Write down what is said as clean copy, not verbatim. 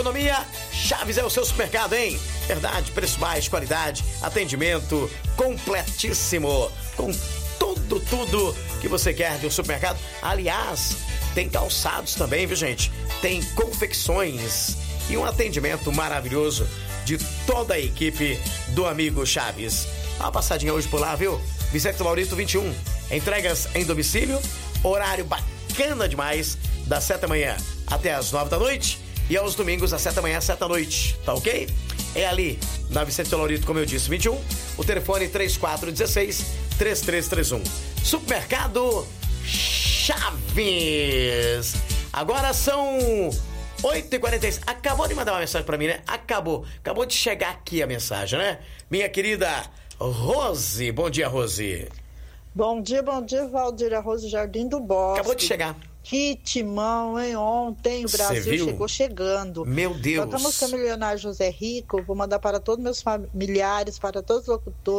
Economia, Chaves é o seu supermercado, hein? Verdade, preço baixo, qualidade, atendimento completíssimo, com tudo que você quer de um supermercado. Aliás, tem calçados também, viu, gente? Tem confecções e um atendimento maravilhoso de toda a equipe do amigo Chaves. Dá uma passadinha hoje por lá, viu? Vicente Laurito 21. Entregas em domicílio, horário bacana demais, das 7 da manhã até as 9 da noite. E aos domingos, às 7 da manhã, às 7 da noite, tá ok? É ali, na Vicente Laurito, como eu disse, 21. O telefone 3416-3331. Supermercado Chaves. Agora são 8h46. Acabou de mandar uma mensagem pra mim, né? Acabou de chegar aqui a mensagem, né? Minha querida Rose. Bom dia, Rose. Bom dia, Valdir. A Rose Jardim do Bosque. Acabou de chegar. Que timão, hein? Ontem o Brasil chegou chegando. Meu Deus. Toca a música Milionário José Rico. Vou mandar para todos meus familiares, para todos os locutores.